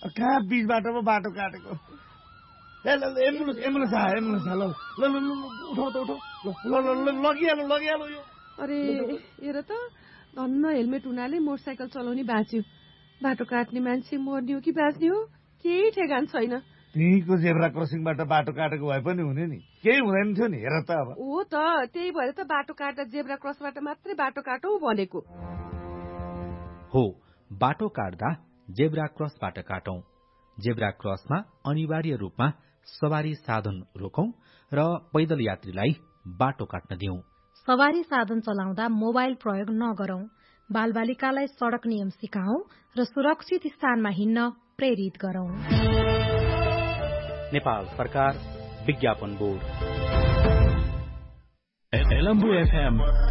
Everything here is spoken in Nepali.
कहाँ बीच बाटोमा बाटो काटेको एम्बुलेन्स आयो ल उठाउ त लगिहाल्नु यो। अरे हेर त धन्न हेलमेट हुनाले मोटरसाइकल चलाउने बाँच्यो। बाटो काट्ने मान्छे मर्ने हो कि बाँच्ने हो केही ठेगान छैन। त्यहीँको जेब्रा क्रसिङबाट बाटो काटेको भए पनि हुने नि, केही हुँदैन थियो नि। हेर त अब हो त त्यही भएर त बाटो काट्दा जेब्रा क्रसबाट मात्रै बाटो काटौ भनेको हो। बाटो काट्दा जेब्रा क्रसबाट काटौं। जेब्रा क्रसमा अनिवार्य रूपमा सवारी साधन रोकौं र पैदल यात्रीलाई बाटो काट्न दिउँ। सवारी साधन चलाउँदा मोबाइल प्रयोग नगरौं। बालबालिकालाई सड़क नियम सिकाऊ र सुरक्षित स्थानमा हिँड्न प्रेरित गरौं। नेपाल सरकार विज्ञापन बोर्ड। LMBU FM